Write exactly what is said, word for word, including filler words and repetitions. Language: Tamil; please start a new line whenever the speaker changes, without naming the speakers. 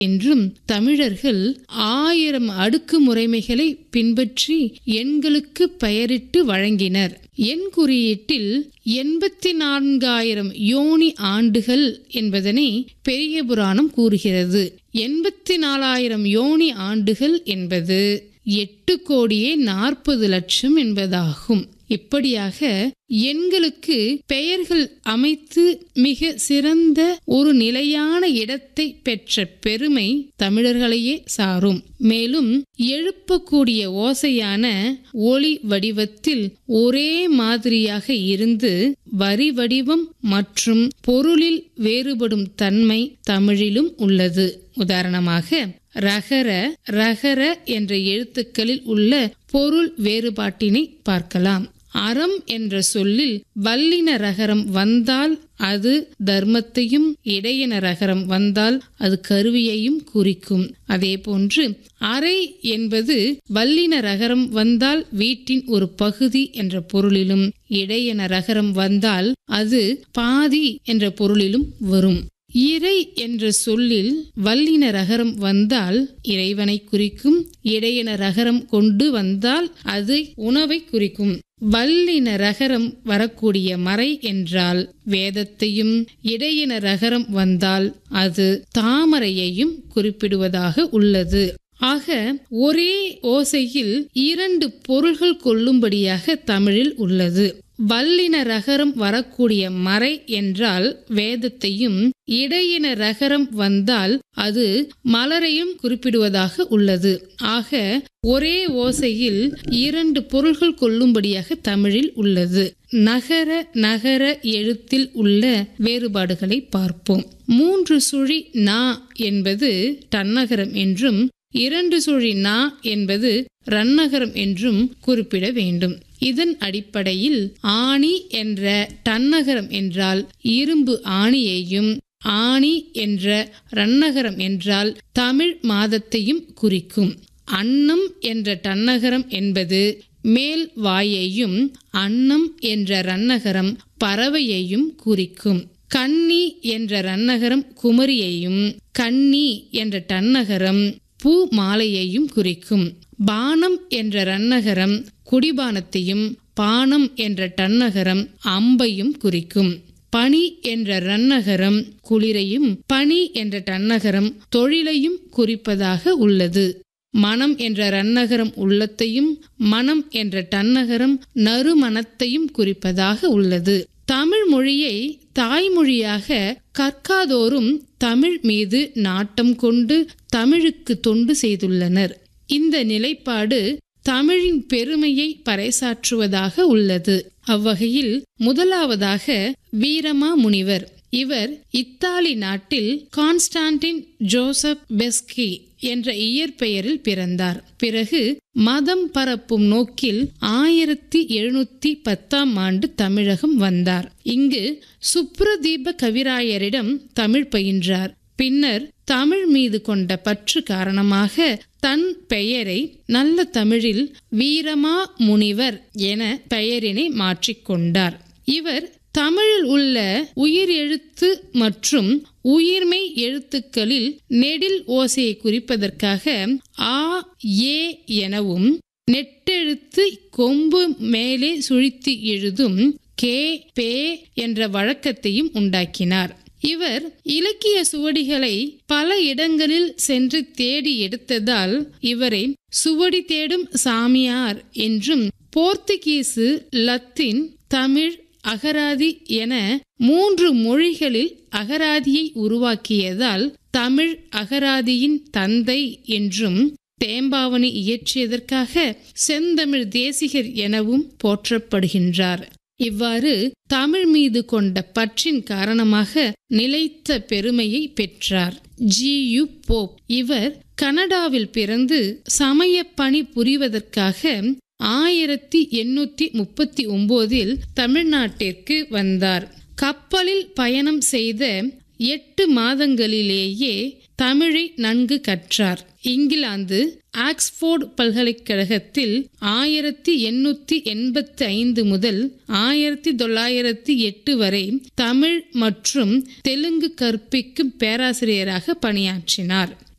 என்றும் தமிழர்கள் ஆயிரம் அடுக்கு முறைமைகளை பின்பற்றி எண்களுக்கு பெயரிட்டு வழங்கினர். எண் குறியீட்டில் எண்பத்தி நான்காயிரம் யோனி ஆண்டுகள் என்பதனை பெரிய புராணம் கூறுகிறது. எண்பத்தி நாலாயிரம் யோனி ஆண்டுகள் என்பது எட்டு கோடியே நாற்பது லட்சம் என்பதாகும். இப்படியாக எண்களுக்கு பெயர்கள் அமைத்து மிக சிறந்த ஒரு நிலையான இடத்தை பெற்ற பெருமை தமிழர்களையே சாரும். மேலும் எழுப்பக்கூடிய ஓசையான ஒலி வடிவத்தில் ஒரே மாதிரியாக இருந்து வரி வடிவம் மற்றும் பொருளில் வேறுபடும் தன்மை தமிழிலும் உள்ளது. உதாரணமாக ரகர ரகர என்ற எழுத்துக்களில் உள்ள பொருள் வேறுபாட்டினை பார்க்கலாம். அறம் என்ற சொல்லில் வல்லின ரகரம் வந்தால் அது தர்மத்தையும், இடையின ரகரம் வந்தால் அது கருவியையும் குறிக்கும். அதே போன்று அறை என்பது வல்லின ரகரம் வந்தால் வீட்டின் ஒரு பகுதி என்ற பொருளிலும், இடையின ரகரம் வந்தால் அது பாதி என்ற பொருளிலும் வரும். இறை என்ற சொல்லில் வல்லின ரகரம் வந்தால் இறைவனை குறிக்கும், இடையின ரகரம் கொண்டு வந்தால் அது உணவை குறிக்கும். வல்லின ரகரம் வரக்கூடிய மறை என்றால் வேதத்தையும், இடையின ரகரம் வந்தால் அது தாமரையையும் குறிப்பிடுவதாக உள்ளது. ஆக ஒரே ஓசையில் இரண்டு பொருள்கள் கொள்ளும்படியாக தமிழில் உள்ளது. வல்லின ரகரம் வரக்கூடிய மறை என்றால் வேதத்தையும், இடையின ரகரம் வந்தால் அது மலரையும் குறிப்பிடுவதாக உள்ளது. ஆக ஒரே ஓசையில் இரண்டு பொருள்கள் கொள்ளும்படியாக தமிழில் உள்ளது. நகர நகர எழுத்தில் உள்ள வேறுபாடுகளை பார்ப்போம். மூன்று சுழி நா என்பது டன்னகரம் என்றும், இரண்டு சுழி நா என்பது ரன்னகரம் என்றும் குறிப்பிட வேண்டும். இதன் அடிப்படையில் ஆணி என்ற டன்னகரம் என்றால் இரும்பு ஆணியையும், ஆணி என்ற ரன்னகரம் என்றால் தமிழ் மாதத்தையும் குறிக்கும். அன்னம் என்ற டன்னகரம் என்பது மேல் வாயையும், அன்னம் என்ற ரன்னகரம் பறவையையும் குறிக்கும். கன்னி என்ற ரன்னகரம் குமரியையும், கன்னி என்ற டன்னகரம் பூ மாலையையும் குறிக்கும். பானம் என்ற ரன்னகரம் குடிபானத்தையும், பானம் என்ற டன்னகரம் அம்பையும் குறிக்கும். பனி என்ற ரன்னகரம் குளிரையும், பனி என்ற டன்னகரம் தொழிலையும் குறிப்பதாக உள்ளது. மனம் என்ற ரன்னகரம் உள்ளத்தையும், மனம் என்ற டன்னகரம் நறுமணத்தையும் குறிப்பதாக உள்ளது. தமிழ் மொழியை தாய்மொழியாக கற்காதோரும் தமிழ் மீது நாட்டம் கொண்டு தமிழுக்கு தொண்டு செய்துள்ளனர். இந்த நிலைப்பாடு தமிழின் பெருமையை பறைசாற்றுவதாக உள்ளது. அவ்வகையில் முதலாவதாக வீரமா முனிவர். இவர் இத்தாலி நாட்டில் கான்ஸ்டான்டின் ஜோசப் பெஸ்கி என்ற இயற்பெயரில் பிறந்தார். பிறகு மதம் பரப்பும் நோக்கில் ஆயிரத்தி எழுநூத்தி பத்தாம் ஆண்டு தமிழகம் வந்தார். இங்கு சுப்ரதீப கவிராயரிடம் தமிழ் பயின்றார். பின்னர் தமிழ் மீது கொண்ட பற்று காரணமாக தன் பெயரை நல்ல தமிழில் வீரமா முனிவர் என பெயரினை மாற்றிக்கொண்டார். இவர் தமிழில் உள்ள உயிர் எழுத்து மற்றும் உயிர்மெய் எழுத்துக்களில் நெடில் ஓசையை குறிப்பதற்காக ஆ ஏ எனவும், நெட்டெழுத்து கொம்பு மேலே சுழித்து எழுதும் கே பே என்ற வழக்கத்தையும் உண்டாக்கினார். இவர் இலக்கிய சுவடிகளை பல இடங்களில் சென்று தேடி எடுத்ததால் இவரை சுவடி தேடும் சாமியார் என்றும், போர்த்துகீசு, லத்தீன், தமிழ், அகராதி என மூன்று மொழிகளில் அகராதியை உருவாக்கியதால் தமிழ் அகராதியின் தந்தை என்றும், தேம்பாவணி இயற்றியதற்காக செந்தமிழ் தேசிகர் எனவும் போற்றப்படுகின்றார். இவ்வாறு தமிழ் மீது கொண்ட பற்றின் காரணமாக நிலைத்த பெருமையை பெற்றார். G U Pope. இவர் கனடாவில் பிறந்து சமய பணி புரிவதற்காக ஆயிரத்தி எண்ணூத்தி முப்பத்தி ஒன்பதில் தமிழ்நாட்டிற்கு வந்தார். கப்பலில் பயணம் செய்த எட்டு மாதங்களிலேயே தமிழை நன்கு கற்றார். இங்கிலாந்து ஆக்ஸ்போர்டு பல்கலைக்கழகத்தில் ஆயிரத்தி எண்ணூத்தி எண்பத்தி ஐந்து முதல் ஆயிரத்தி தொள்ளாயிரத்தி எட்டு வரை தமிழ் மற்றும் தெலுங்கு கற்பிக்கும் பேராசிரியராக பணியாற்றினார்.